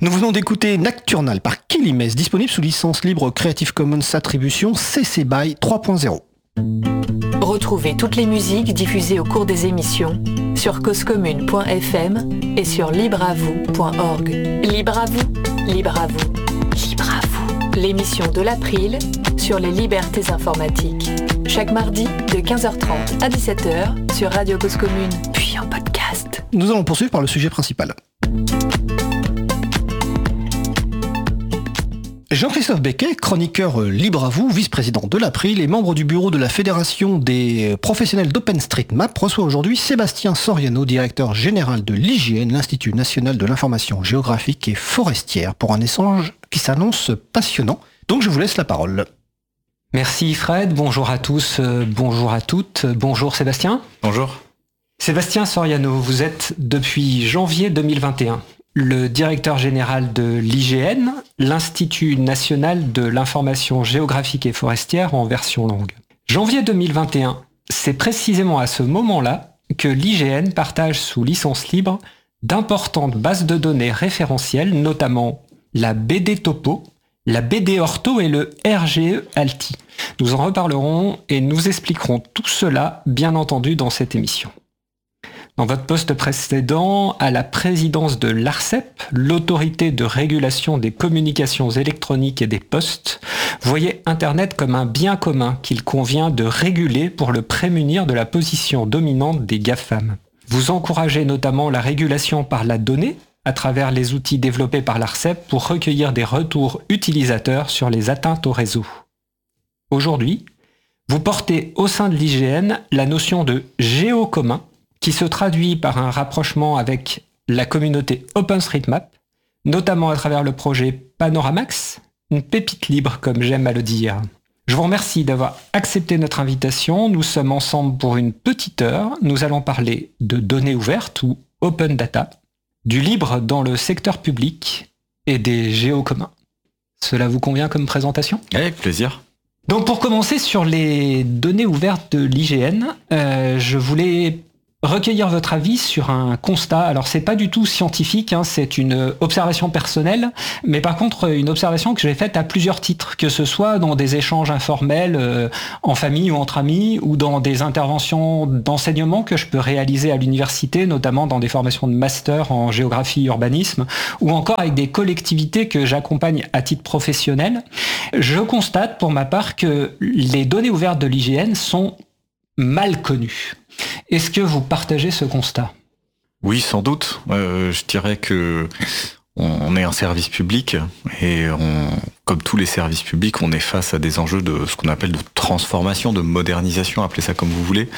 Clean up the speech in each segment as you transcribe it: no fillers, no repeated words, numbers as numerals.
Nous venons d'écouter Nocturnal par Kilimès, disponible sous licence libre Creative Commons Attribution CC BY 3.0. Retrouvez toutes les musiques diffusées au cours des émissions sur causecommune.fm et sur libreavou.org. Libre à vous, libre à vous, libre à vous. L'émission de l'April sur les libertés informatiques. Chaque mardi de 15h30 à 17h sur Radio Cause Commune, puis en podcast. Nous allons poursuivre par le sujet principal. Jean-Christophe Becquet, chroniqueur libre à vous, vice-président de l'April et membre du bureau de la Fédération des professionnels d'OpenStreetMap, reçoit aujourd'hui Sébastien Soriano, directeur général de l'IGN, l'Institut national de l'information géographique et forestière, pour un échange qui s'annonce passionnant. Donc je vous laisse la parole. Merci Fred, bonjour à tous, bonjour à toutes, bonjour Sébastien. Bonjour. Sébastien Soriano, vous êtes depuis janvier 2021 le directeur général de l'IGN, l'Institut national de l'information géographique et forestière en version longue. Janvier 2021, c'est précisément à ce moment-là que l'IGN partage sous licence libre d'importantes bases de données référentielles, notamment la BD Topo, la BD Ortho et le RGE Alti. Nous en reparlerons et nous expliquerons tout cela, bien entendu, dans cette émission. Dans votre poste précédent, à la présidence de l'ARCEP, l'autorité de régulation des communications électroniques et des postes, voyez Internet comme un bien commun qu'il convient de réguler pour le prémunir de la position dominante des GAFAM. Vous encouragez notamment la régulation par la donnée, à travers les outils développés par l'ARCEP pour recueillir des retours utilisateurs sur les atteintes au réseau. Aujourd'hui, vous portez au sein de l'IGN la notion de géocommun, qui se traduit par un rapprochement avec la communauté OpenStreetMap, notamment à travers le projet Panoramax, une pépite libre comme j'aime à le dire. Je vous remercie d'avoir accepté notre invitation. Nous sommes ensemble pour une petite heure. Nous allons parler de données ouvertes ou open data, du libre dans le secteur public et des géocommuns. Cela vous convient comme présentation ? Avec plaisir. Donc pour commencer sur les données ouvertes de l'IGN, je voulais recueillir votre avis sur un constat. Alors c'est pas du tout scientifique, c'est une observation personnelle, mais par contre une observation que j'ai faite à plusieurs titres, que ce soit dans des échanges informels en famille ou entre amis, ou dans des interventions d'enseignement que je peux réaliser à l'université, notamment dans des formations de master en géographie et urbanisme, ou encore avec des collectivités que j'accompagne à titre professionnel. Je constate pour ma part que les données ouvertes de l'IGN sont mal connues. Est-ce que vous partagez ce constat ? Oui, sans doute. Je dirais que on est un service public et comme tous les services publics, on est face à des enjeux de ce qu'on appelle de transformation, de modernisation, appelez ça comme vous voulez.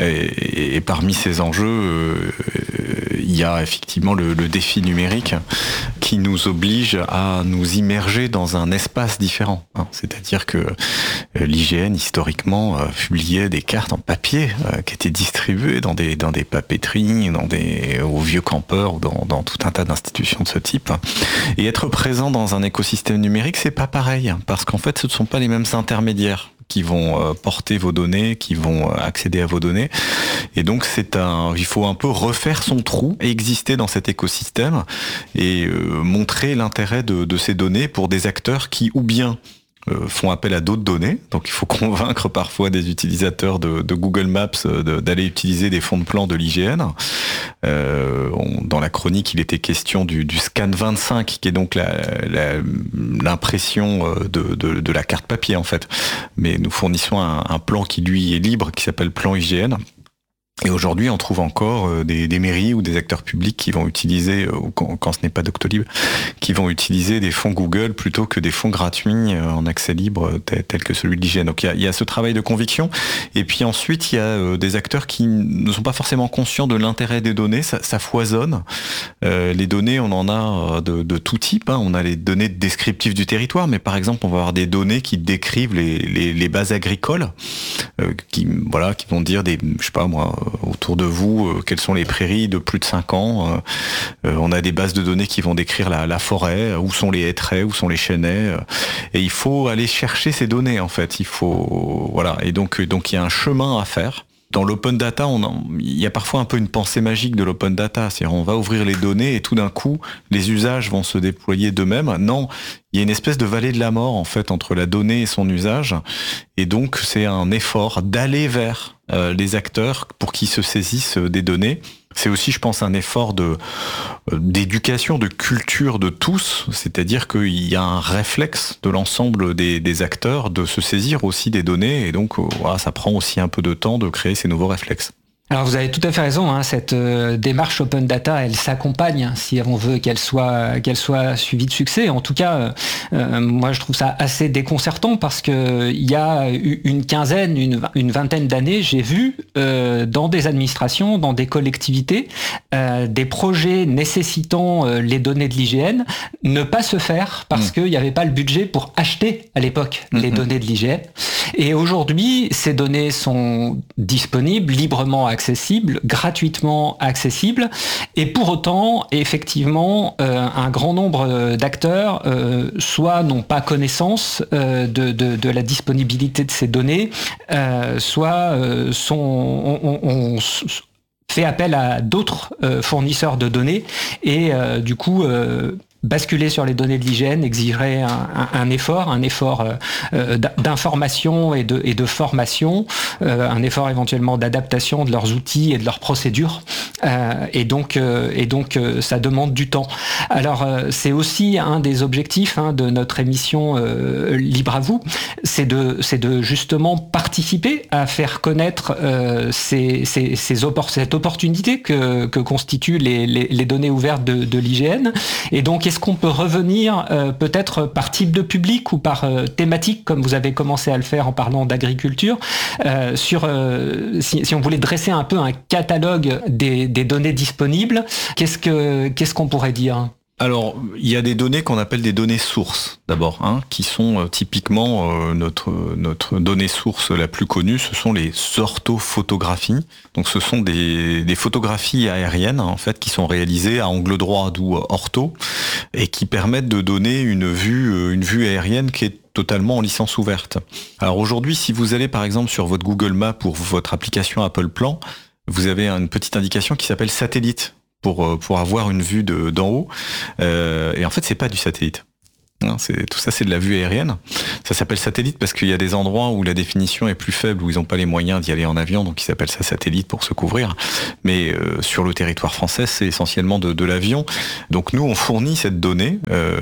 Et parmi ces enjeux, il y a effectivement le défi numérique qui nous oblige à nous immerger dans un espace différent. C'est-à-dire que l'IGN, historiquement, publiait des cartes en papier qui étaient distribuées dans des papeteries, aux vieux campeurs ou dans tout un tas d'institutions de ce type. Et être présent dans un écosystème numérique, c'est pas pareil, parce qu'en fait, ce ne sont pas les mêmes intermédiaires qui vont porter vos données, qui vont accéder à vos données. Et donc il faut un peu refaire son trou, exister dans cet écosystème et montrer l'intérêt de ces données pour des acteurs qui ou bien font appel à d'autres données. Donc il faut convaincre parfois des utilisateurs de Google Maps d'aller utiliser des fonds de plan de l'IGN. Dans la chronique, il était question du scan 25, qui est donc l'impression de la carte papier en fait. Mais nous fournissons un plan qui lui est libre, qui s'appelle plan IGN. Et aujourd'hui, on trouve encore des mairies ou des acteurs publics qui vont utiliser, quand ce n'est pas Doctolib, qui vont utiliser des fonds Google plutôt que des fonds gratuits en accès libre tels que celui de l'IGN. Donc il y a ce travail de conviction. Et puis ensuite, il y a des acteurs qui ne sont pas forcément conscients de l'intérêt des données. Ça foisonne. Les données, on en a de tout type. On a les données descriptives du territoire, mais par exemple, on va avoir des données qui décrivent les bases agricoles, qui vont dire autour de vous, quelles sont les prairies de plus de 5 ans. On a des bases de données qui vont décrire la forêt, où sont les hêtraies, où sont les chênaies. Et il faut aller chercher ces données, en fait. Et donc il y a un chemin à faire. Dans l'open data, il y a parfois un peu une pensée magique de l'open data. C'est-à-dire, on va ouvrir les données et tout d'un coup, les usages vont se déployer d'eux-mêmes. Non, il y a une espèce de vallée de la mort, en fait, entre la donnée et son usage. Et donc, c'est un effort d'aller vers les acteurs pour qu'ils se saisissent des données. C'est aussi, je pense, un effort d'éducation, de culture de tous. C'est-à-dire qu'il y a un réflexe de l'ensemble des acteurs de se saisir aussi des données. Et donc, voilà, ça prend aussi un peu de temps de créer ces nouveaux réflexes. Alors vous avez tout à fait raison, hein, cette démarche open data, elle s'accompagne si on veut qu'elle soit suivie de succès. En tout cas, moi je trouve ça assez déconcertant parce que il y a une vingtaine d'années, j'ai vu dans des administrations, dans des collectivités, des projets nécessitant les données de l'IGN ne pas se faire parce qu'il n'y avait pas le budget pour acheter à l'époque les données de l'IGN. Et aujourd'hui, ces données sont disponibles, librement accessibles, gratuitement accessibles, et pour autant, effectivement, un grand nombre d'acteurs soit n'ont pas connaissance de la disponibilité de ces données, soit on fait appel à d'autres fournisseurs de données, et du coup basculer sur les données de l'IGN exigerait un effort d'information et de formation, un effort éventuellement d'adaptation de leurs outils et de leurs procédures, et donc ça demande du temps. Alors c'est aussi un des objectifs de notre émission Libre à vous, c'est de justement participer à faire connaître cette opportunité que constituent les données ouvertes de l'IGN. Et donc est-ce qu'on peut revenir peut-être par type de public ou par thématique, comme vous avez commencé à le faire en parlant d'agriculture, sur si on voulait dresser un peu un catalogue des données disponibles, qu'est-ce qu'on pourrait dire ? Alors, il y a des données qu'on appelle des données sources, d'abord, qui sont typiquement notre donnée source la plus connue, ce sont les orthophotographies. Donc, ce sont des photographies aériennes, en fait, qui sont réalisées à angle droit, d'où ortho, et qui permettent de donner une vue aérienne qui est totalement en licence ouverte. Alors aujourd'hui, si vous allez par exemple sur votre Google Maps ou votre application Apple Plan, vous avez une petite indication qui s'appelle satellite. Pour avoir une vue d'en haut, et en fait c'est pas du satellite. Tout ça c'est de la vue aérienne. Ça s'appelle satellite parce qu'il y a des endroits où la définition est plus faible, où ils n'ont pas les moyens d'y aller en avion, donc ils s'appellent ça satellite pour se couvrir. Mais sur le territoire français, c'est essentiellement de l'avion. Donc nous on fournit cette donnée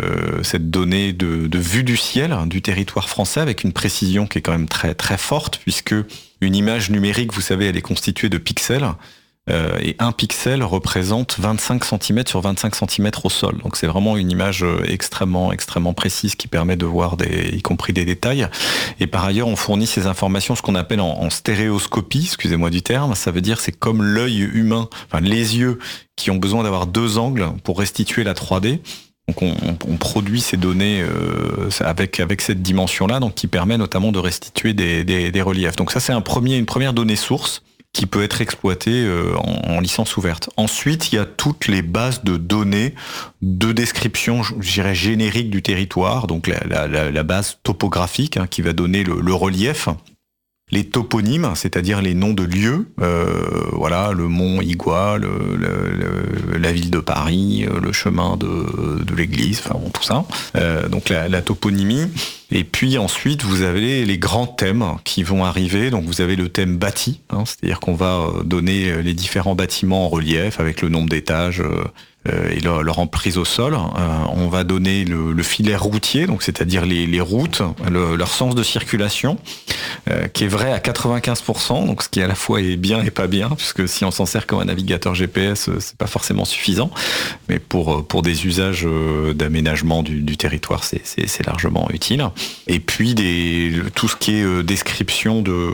de vue du ciel du territoire français avec une précision qui est quand même très très forte, puisque une image numérique, vous savez, elle est constituée de pixels. Et un pixel représente 25 cm sur 25 cm au sol. Donc c'est vraiment une image extrêmement précise qui permet de voir y compris des détails. Et par ailleurs, on fournit ces informations, ce qu'on appelle en stéréoscopie, excusez-moi du terme, ça veut dire c'est comme l'œil humain, enfin les yeux qui ont besoin d'avoir deux angles pour restituer la 3D. Donc on produit ces données avec cette dimension-là, donc qui permet notamment de restituer des reliefs. Donc ça c'est une première donnée source qui peut être exploité en licence ouverte. Ensuite, il y a toutes les bases de données de description, je dirais, générique du territoire, donc la base topographique qui va donner le relief. Les toponymes, c'est-à-dire les noms de lieux, voilà, le mont Igua, la ville de Paris, le chemin de l'église, enfin bon, tout ça. Donc la toponymie. Et puis ensuite, vous avez les grands thèmes qui vont arriver. Donc vous avez le thème bâti, c'est-à-dire qu'on va donner les différents bâtiments en relief avec le nombre d'étages et leur emprise au sol. On va donner le filaire routier, donc c'est-à-dire les routes, leur sens de circulation, qui est vrai à 95%, donc ce qui à la fois est bien et pas bien, puisque si on s'en sert comme un navigateur GPS, c'est pas forcément suffisant, mais pour des usages d'aménagement du territoire, c'est largement utile. Et puis tout ce qui est description de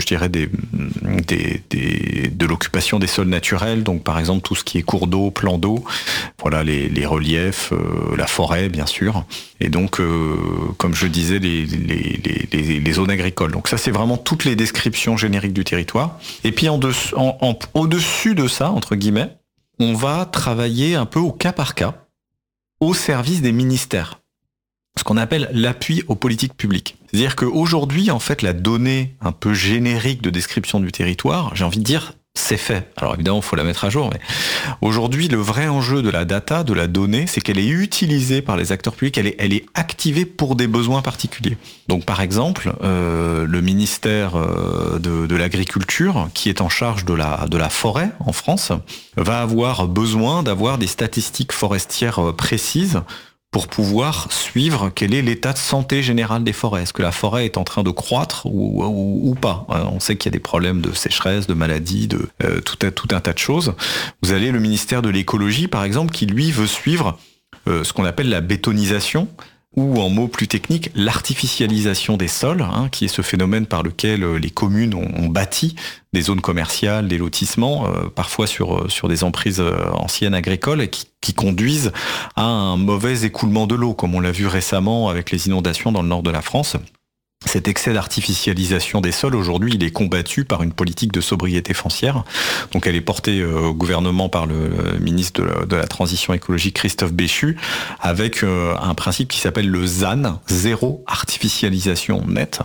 l'occupation des sols naturels, donc par exemple tout ce qui est cours d'eau, plans d'eau, voilà les reliefs, la forêt bien sûr, et donc comme je disais les zones agricoles. Donc ça c'est vraiment toutes les descriptions génériques du territoire. Et puis au-dessus de ça, entre guillemets, on va travailler un peu au cas par cas, au service des ministères. ce qu'on appelle l'appui aux politiques publiques. C'est-à-dire qu'aujourd'hui, en fait, la donnée un peu générique de description du territoire, j'ai envie de dire, c'est fait. Alors évidemment, il faut la mettre à jour, mais aujourd'hui, le vrai enjeu de la data, de la donnée, c'est qu'elle est utilisée par les acteurs publics, elle est activée pour des besoins particuliers. Donc par exemple, le ministère de l'Agriculture, qui est en charge de la forêt en France, va avoir besoin d'avoir des statistiques forestières précises pour pouvoir suivre quel est l'état de santé général des forêts. Est-ce que la forêt est en train de croître ou pas ? On sait qu'il y a des problèmes de sécheresse, de maladies, de tout un tas de choses. Vous avez le ministère de l'écologie, par exemple, qui lui veut suivre ce qu'on appelle la bétonisation, ou en mots plus techniques, l'artificialisation des sols, qui est ce phénomène par lequel les communes ont bâti des zones commerciales, des lotissements, parfois sur des emprises anciennes agricoles, et qui conduisent à un mauvais écoulement de l'eau, comme on l'a vu récemment avec les inondations dans le nord de la France. Cet excès d'artificialisation des sols, aujourd'hui, il est combattu par une politique de sobriété foncière. Donc elle est portée au gouvernement par le ministre de la Transition écologique, Christophe Béchu, avec un principe qui s'appelle le ZAN, zéro artificialisation nette,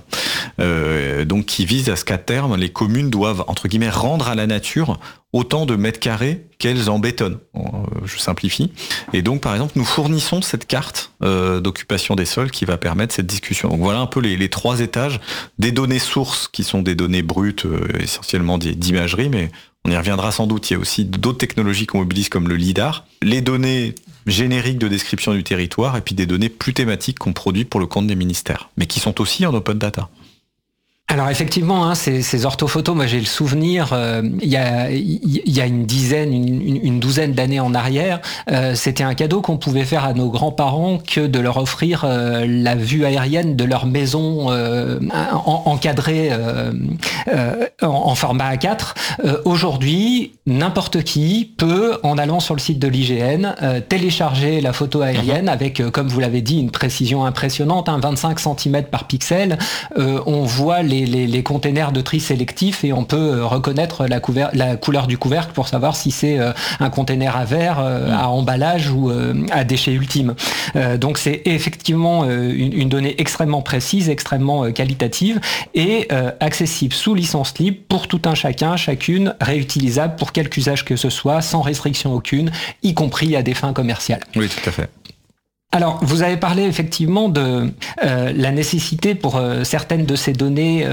donc qui vise à ce qu'à terme, les communes doivent, entre guillemets, rendre à la nature autant de mètres carrés qu'elles en bétonnent. Je simplifie. Et donc, par exemple, nous fournissons cette carte d'occupation des sols qui va permettre cette discussion. Donc voilà un peu les trois étages des données sources qui sont des données brutes, essentiellement d'imagerie, mais on y reviendra sans doute. Il y a aussi d'autres technologies qu'on mobilise comme le LIDAR. Les données génériques de description du territoire et puis des données plus thématiques qu'on produit pour le compte des ministères, mais qui sont aussi en open data. Alors effectivement, ces orthophotos, moi j'ai le souvenir, il y a une douzaine d'années en arrière, c'était un cadeau qu'on pouvait faire à nos grands-parents que de leur offrir la vue aérienne de leur maison encadrée en format A4. Aujourd'hui, n'importe qui peut, en allant sur le site de l'IGN, télécharger la photo aérienne avec, comme vous l'avez dit, une précision impressionnante, 25 cm par pixel. On voit les containers de tri sélectif et on peut reconnaître la couleur du couvercle pour savoir si c'est un container à verre, à emballage ou à déchet ultime. Donc c'est effectivement une donnée extrêmement précise, extrêmement qualitative et accessible sous licence libre pour tout un chacune, réutilisable pour quelque usage que ce soit, sans restriction aucune, y compris à des fins commerciales. Oui, tout à fait. Alors, vous avez parlé effectivement de la nécessité pour certaines de ces données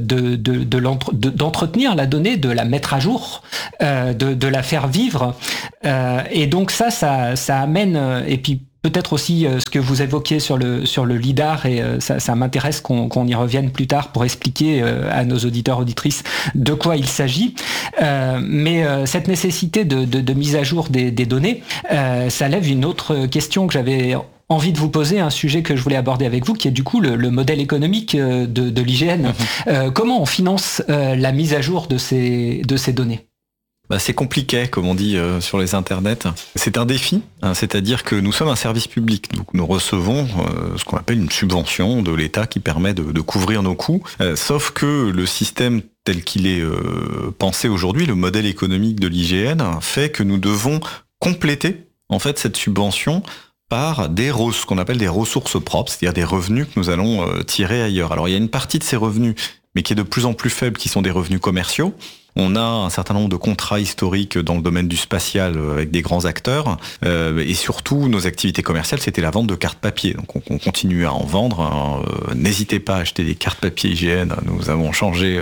d'entretenir la donnée, de la mettre à jour, de la faire vivre. Et donc ça amène, et puis peut-être aussi ce que vous évoquiez sur le LIDAR, et ça m'intéresse qu'on y revienne plus tard pour expliquer à nos auditeurs, auditrices de quoi il s'agit. Mais cette nécessité de mise à jour des données, ça lève une autre question que j'avais envie de vous poser, un sujet que je voulais aborder avec vous, qui est du coup le modèle économique de l'IGN. Comment on finance la mise à jour de ces données ? C'est compliqué, comme on dit sur les internets. C'est un défi, c'est-à-dire que nous sommes un service public. Donc nous recevons ce qu'on appelle une subvention de l'État qui permet de couvrir nos coûts. Sauf que le système tel qu'il est pensé aujourd'hui, le modèle économique de l'IGN, fait que nous devons compléter en fait cette subvention par ce qu'on appelle des ressources propres, c'est-à-dire des revenus que nous allons tirer ailleurs. Alors il y a une partie de ces revenus, mais qui est de plus en plus faible, qui sont des revenus commerciaux. On a un certain nombre de contrats historiques dans le domaine du spatial avec des grands acteurs. Et surtout, nos activités commerciales, c'était la vente de cartes papier. Donc on continue à en vendre. N'hésitez pas à acheter des cartes papier IGN. Nous avons changé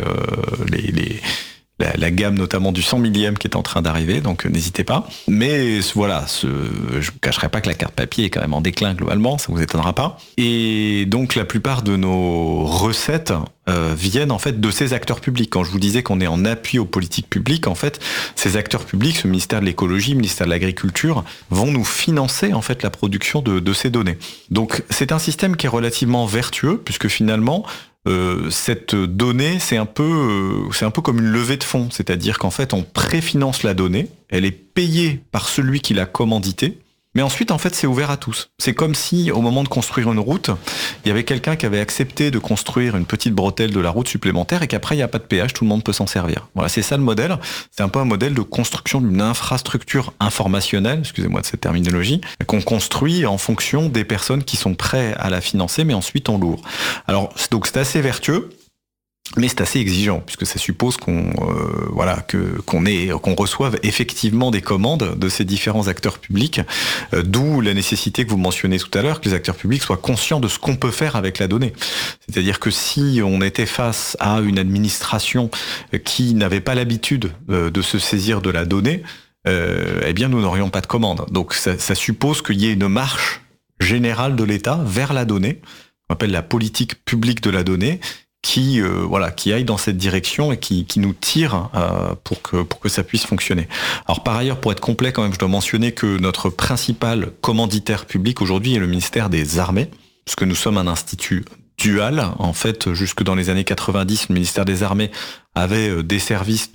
la gamme notamment du 100 millième qui est en train d'arriver, donc n'hésitez pas. Mais voilà, je vous cacherai pas que la carte papier est quand même en déclin globalement, ça vous étonnera pas. Et donc la plupart de nos recettes viennent en fait de ces acteurs publics. Quand je vous disais qu'on est en appui aux politiques publiques, en fait, ces acteurs publics, ce ministère de l'écologie, le ministère de l'agriculture, vont nous financer en fait la production de ces données. Donc c'est un système qui est relativement vertueux, puisque finalement cette donnée, c'est un peu comme une levée de fonds, c'est-à-dire qu'en fait, on préfinance la donnée, elle est payée par celui qui l'a commanditée, Mais ensuite, en fait, c'est ouvert à tous. C'est comme si, au moment de construire une route, il y avait quelqu'un qui avait accepté de construire une petite bretelle de la route supplémentaire et qu'après, il n'y a pas de péage, tout le monde peut s'en servir. Voilà, c'est ça le modèle. C'est un peu un modèle de construction d'une infrastructure informationnelle, excusez-moi de cette terminologie, qu'on construit en fonction des personnes qui sont prêtes à la financer, mais ensuite en lourd. Alors, donc c'est assez vertueux. Mais c'est assez exigeant puisque ça suppose qu'on reçoive effectivement des commandes de ces différents acteurs publics, d'où la nécessité que vous mentionnez tout à l'heure, que les acteurs publics soient conscients de ce qu'on peut faire avec la donnée. C'est-à-dire que si on était face à une administration qui n'avait pas l'habitude de se saisir de la donnée, eh bien nous n'aurions pas de commande. Donc ça suppose qu'il y ait une marche générale de l'État vers la donnée, qu'on appelle la politique publique de la donnée, qui aille dans cette direction et qui nous tire pour que ça puisse fonctionner. Alors par ailleurs, pour être complet quand même, je dois mentionner que notre principal commanditaire public aujourd'hui est le ministère des Armées, parce que nous sommes un institut dual. En fait, jusque dans les années 90, le ministère des Armées avait des services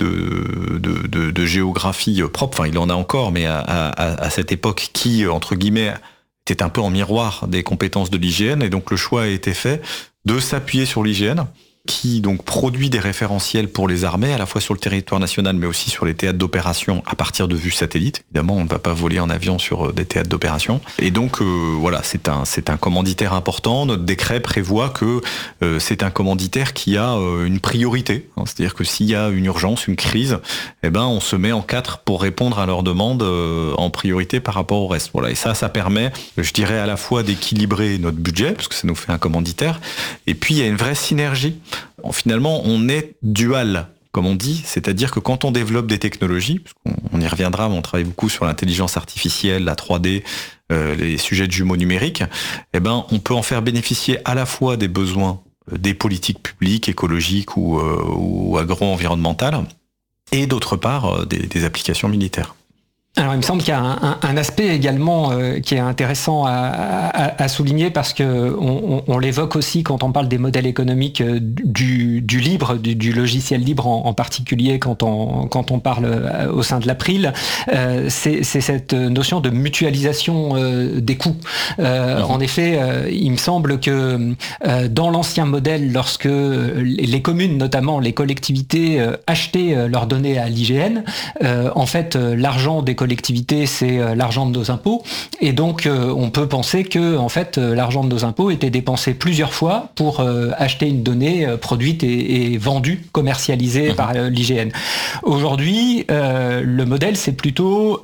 de géographie propre, enfin il en a encore, mais à cette époque qui, entre guillemets, était un peu en miroir des compétences de l'IGN, et donc le choix a été fait de s'appuyer sur l'IGN, qui donc produit des référentiels pour les armées, à la fois sur le territoire national, mais aussi sur les théâtres d'opération à partir de vues satellites. Évidemment, on ne va pas voler en avion sur des théâtres d'opération. Et donc, c'est un commanditaire important. Notre décret prévoit que c'est un commanditaire qui a une priorité. C'est-à-dire que s'il y a une urgence, une crise, on se met en quatre pour répondre à leurs demandes en priorité par rapport au reste. Voilà. Et ça permet, je dirais, à la fois d'équilibrer notre budget, parce que ça nous fait un commanditaire, et puis il y a une vraie synergie. Finalement, on est dual, comme on dit, c'est-à-dire que quand on développe des technologies, on y reviendra, mais on travaille beaucoup sur l'intelligence artificielle, la 3D, les sujets de jumeaux numériques, on peut en faire bénéficier à la fois des besoins des politiques publiques, écologiques ou agro-environnementales, et d'autre part des applications militaires. Alors il me semble qu'il y a un aspect également qui est intéressant à souligner, parce que on l'évoque aussi quand on parle des modèles économiques du libre, du logiciel libre en particulier quand on parle au sein de l'April, c'est cette notion de mutualisation des coûts. En effet, il me semble que dans l'ancien modèle, lorsque les communes, notamment les collectivités, achetaient leurs données à l'IGN, en fait l'argent des collectivités, c'est l'argent de nos impôts, et donc on peut penser que en fait l'argent de nos impôts était dépensé plusieurs fois pour acheter une donnée produite et vendue, commercialisée par l'IGN. Aujourd'hui, le modèle, c'est plutôt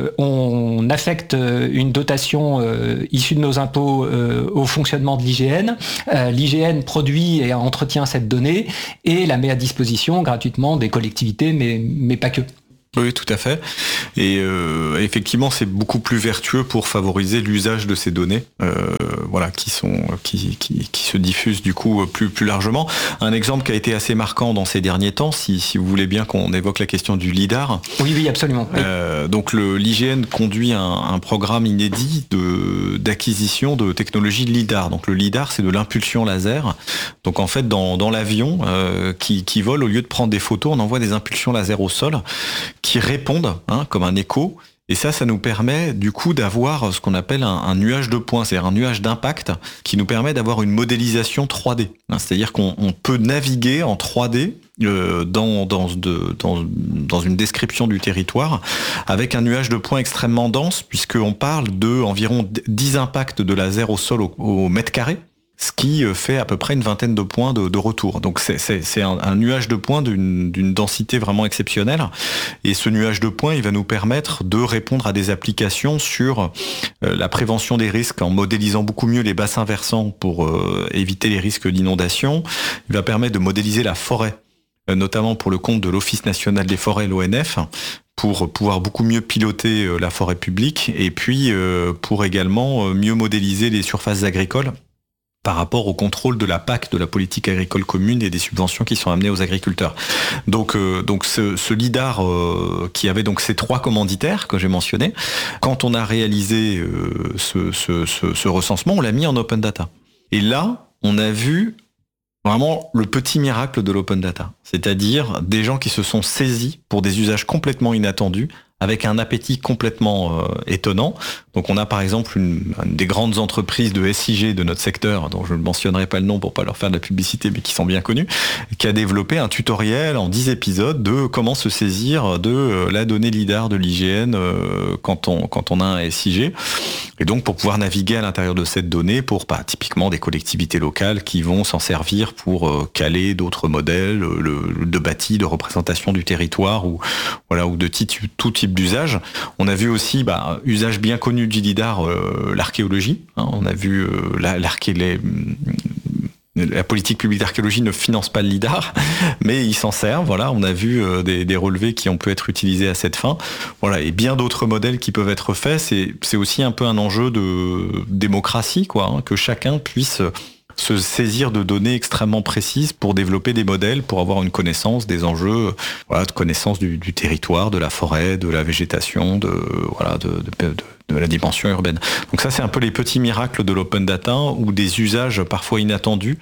on affecte une dotation issue de nos impôts au fonctionnement de l'IGN. L'IGN produit et entretient cette donnée et la met à disposition gratuitement des collectivités, mais pas que. Oui, tout à fait. Et effectivement, c'est beaucoup plus vertueux pour favoriser l'usage de ces données, qui se diffusent du coup plus largement. Un exemple qui a été assez marquant dans ces derniers temps, si vous voulez bien qu'on évoque la question du LIDAR. Oui, absolument. Oui. Donc l'IGN conduit un programme inédit d'acquisition de technologie LIDAR. Donc le LIDAR, c'est de l'impulsion laser. Donc en fait, dans l'avion qui vole, au lieu de prendre des photos, on envoie des impulsions laser au sol qui répondent comme un écho. Et ça nous permet du coup d'avoir ce qu'on appelle un nuage de points, c'est-à-dire un nuage d'impact qui nous permet d'avoir une modélisation 3D. C'est-à-dire qu'on peut naviguer en 3D dans une description du territoire avec un nuage de points extrêmement dense, puisqu'on parle de environ 10 impacts de laser au sol au mètre carré, ce qui fait à peu près une vingtaine de points de retour. Donc c'est un nuage de points d'une densité vraiment exceptionnelle. Et ce nuage de points, il va nous permettre de répondre à des applications sur la prévention des risques en modélisant beaucoup mieux les bassins versants pour éviter les risques d'inondation. Il va permettre de modéliser la forêt, notamment pour le compte de l'Office national des forêts, l'ONF, pour pouvoir beaucoup mieux piloter la forêt publique, et puis pour également mieux modéliser les surfaces agricoles par rapport au contrôle de la PAC, de la politique agricole commune, et des subventions qui sont amenées aux agriculteurs. Donc ce LIDAR qui avait donc ces 3 commanditaires que j'ai mentionnés, quand on a réalisé ce recensement, on l'a mis en open data. Et là, on a vu vraiment le petit miracle de l'open data, c'est-à-dire des gens qui se sont saisis pour des usages complètement inattendus avec un appétit complètement étonnant. Donc on a par exemple une des grandes entreprises de SIG de notre secteur, dont je ne mentionnerai pas le nom pour pas leur faire de la publicité, mais qui sont bien connus, qui a développé un tutoriel en 10 épisodes de comment se saisir de la donnée LIDAR de l'IGN quand on a un SIG. Et donc pour pouvoir naviguer à l'intérieur de cette donnée pour typiquement des collectivités locales qui vont s'en servir pour caler d'autres modèles de bâti, de représentation du territoire ou de tout type d'usage. On a vu aussi usage bien connu du LIDAR, l'archéologie. On a vu la politique publique d'archéologie ne finance pas le LIDAR, mais ils s'en servent. Voilà, on a vu des relevés qui ont pu être utilisés à cette fin. Voilà, et bien d'autres modèles qui peuvent être faits. C'est aussi un peu un enjeu de démocratie, que chacun puisse se saisir de données extrêmement précises pour développer des modèles, pour avoir une connaissance des enjeux, de connaissance du territoire, de la forêt, de la végétation, de la dimension urbaine. Donc ça, c'est un peu les petits miracles de l'open data où des usages parfois inattendus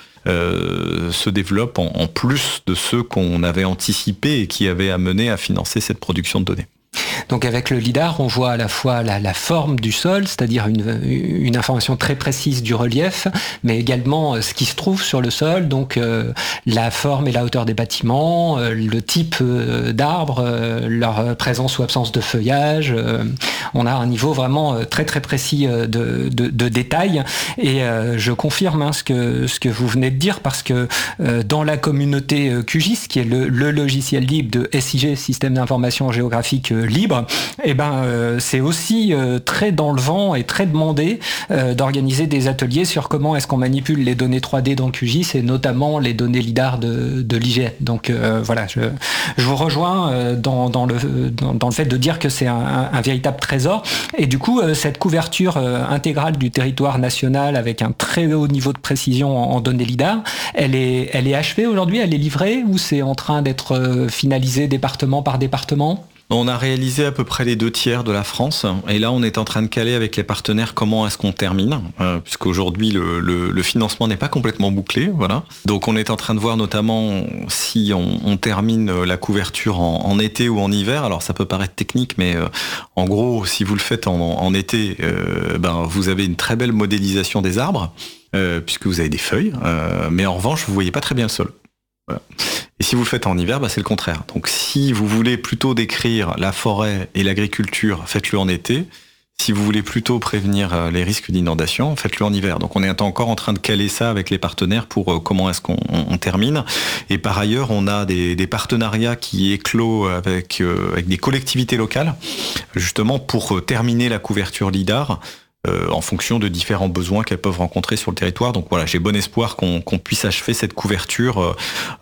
se développent en plus de ceux qu'on avait anticipés et qui avaient amené à financer cette production de données. Donc avec le LIDAR, on voit à la fois la forme du sol, c'est-à-dire une information très précise du relief, mais également ce qui se trouve sur le sol, donc la forme et la hauteur des bâtiments, le type d'arbres, leur présence ou absence de feuillage. On a un niveau vraiment très très précis de détail. Et je confirme ce que vous venez de dire, parce que dans la communauté QGIS, qui est le logiciel libre de SIG, Système d'information géographique libre, c'est aussi très dans le vent et très demandé d'organiser des ateliers sur comment est-ce qu'on manipule les données 3D dans QGIS et notamment les données LIDAR de l'IGN. Donc je vous rejoins dans le fait de dire que c'est un véritable trésor. Et du coup, cette couverture intégrale du territoire national avec un très haut niveau de précision en données LIDAR, elle est achevée aujourd'hui, elle est livrée, ou c'est en train d'être finalisé département par département ? On a réalisé à peu près les 2/3 de la France, et là on est en train de caler avec les partenaires comment est-ce qu'on termine, puisqu'aujourd'hui le financement n'est pas complètement bouclé, voilà. Donc on est en train de voir notamment si on termine la couverture en été ou en hiver. Alors ça peut paraître technique, mais en gros, si vous le faites en été, vous avez une très belle modélisation des arbres, puisque vous avez des feuilles, mais en revanche vous voyez pas très bien le sol. Voilà. Et si vous le faites en hiver, c'est le contraire. Donc si vous voulez plutôt décrire la forêt et l'agriculture, faites-le en été. Si vous voulez plutôt prévenir les risques d'inondation, faites-le en hiver. Donc on est encore en train de caler ça avec les partenaires pour comment est-ce qu'on termine. Et par ailleurs, on a des partenariats qui éclosent avec des collectivités locales, justement pour terminer la couverture LIDAR, en fonction de différents besoins qu'elles peuvent rencontrer sur le territoire. Donc voilà, j'ai bon espoir qu'on puisse achever cette couverture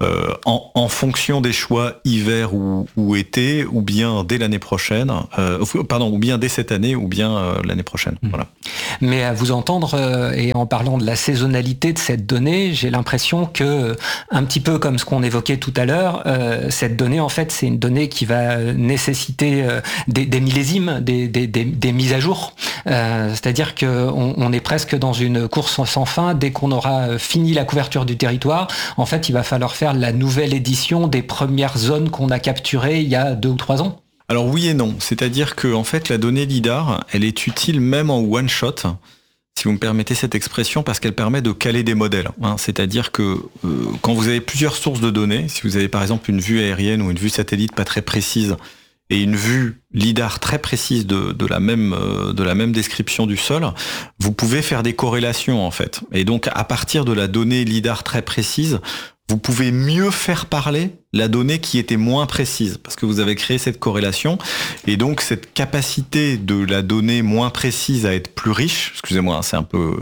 en fonction des choix hiver ou été, ou bien dès l'année prochaine, ou bien dès cette année, ou bien l'année prochaine. Voilà. Mais à vous entendre, et en parlant de la saisonnalité de cette donnée, j'ai l'impression que, un petit peu comme ce qu'on évoquait tout à l'heure, cette donnée, en fait, c'est une donnée qui va nécessiter des millésimes, des mises à jour. C'est-à-dire qu'on est presque dans une course sans fin. Dès qu'on aura fini la couverture du territoire, en fait, il va falloir faire la nouvelle édition des premières zones qu'on a capturées il y a 2 ou 3 ans. Alors oui et non. C'est-à-dire que en fait, la donnée LIDAR, elle est utile même en one-shot, si vous me permettez cette expression, parce qu'elle permet de caler des modèles. C'est-à-dire que quand vous avez plusieurs sources de données, si vous avez par exemple une vue aérienne ou une vue satellite pas très précise, et une vue LIDAR très précise de la même description du sol, vous pouvez faire des corrélations en fait. Et donc à partir de la donnée LIDAR très précise, vous pouvez mieux faire parler la donnée qui était moins précise, parce que vous avez créé cette corrélation, et donc cette capacité de la donnée moins précise à être plus riche, excusez-moi, c'est un peu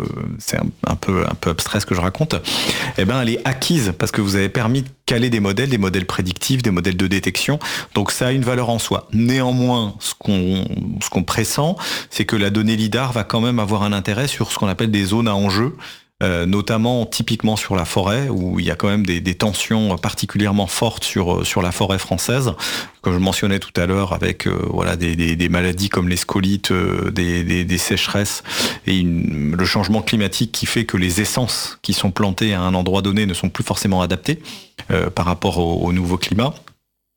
abstrait ce que je raconte, elle est acquise, parce que vous avez permis de caler des modèles prédictifs, des modèles de détection, donc ça a une valeur en soi. Néanmoins, ce qu'on pressent, c'est que la donnée LIDAR va quand même avoir un intérêt sur ce qu'on appelle des zones à enjeu, notamment typiquement sur la forêt, où il y a quand même des tensions particulièrement fortes sur la forêt française, comme je mentionnais tout à l'heure, avec des maladies comme les scolites, des sécheresses, et le changement climatique qui fait que les essences qui sont plantées à un endroit donné ne sont plus forcément adaptées par rapport au nouveau climat.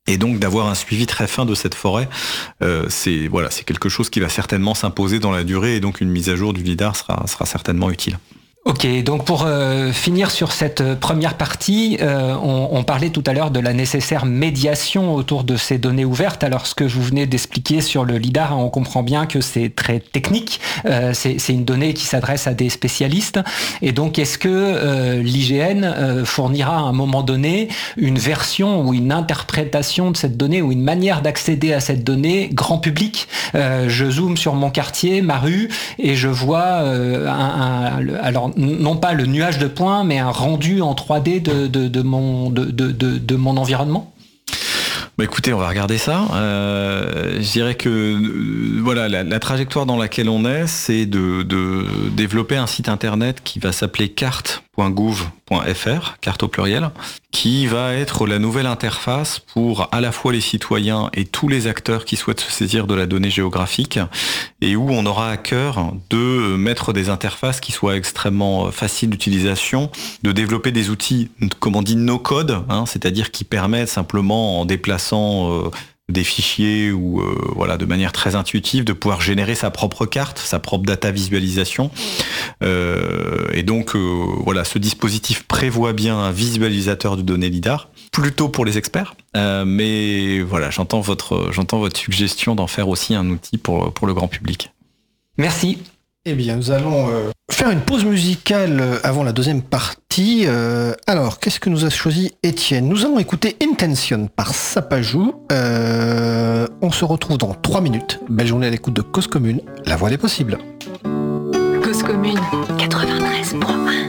Et donc d'avoir un suivi très fin de cette forêt, c'est quelque chose qui va certainement s'imposer dans la durée, et donc une mise à jour du lidar sera certainement utile. Ok, donc pour finir sur cette première partie, on parlait tout à l'heure de la nécessaire médiation autour de ces données ouvertes. Alors ce que vous venez d'expliquer sur le lidar, on comprend bien que c'est très technique, c'est une donnée qui s'adresse à des spécialistes, et donc est-ce que l'IGN fournira à un moment donné une version ou une interprétation de cette donnée ou une manière d'accéder à cette donnée grand public? Je zoome sur mon quartier, ma rue, et je vois alors non pas le nuage de points, mais un rendu en 3D de mon environnement? Bah écoutez, on va regarder ça. Je dirais que voilà, la trajectoire dans laquelle on est, c'est de développer un site internet qui va s'appeler carte.gouv.fr, carte au pluriel, qui va être la nouvelle interface pour à la fois les citoyens et tous les acteurs qui souhaitent se saisir de la donnée géographique, et où on aura à cœur de mettre des interfaces qui soient extrêmement faciles d'utilisation, de développer des outils, comme on dit, no-code, c'est-à-dire qui permettent simplement, en déplaçant des fichiers ou de manière très intuitive, de pouvoir générer sa propre carte, sa propre data visualisation. Et donc ce dispositif prévoit bien un visualisateur de données lidar, plutôt pour les experts. Mais voilà, j'entends votre suggestion d'en faire aussi un outil pour le grand public. Merci. Eh bien, nous allons faire une pause musicale avant la deuxième partie. Alors, qu'est-ce que nous a choisi Étienne? Nous allons écouter Intention par Sapajou. On se retrouve dans 3 minutes. Belle journée à l'écoute de Cause Commune, la voix des possibles. Cause Commune 80.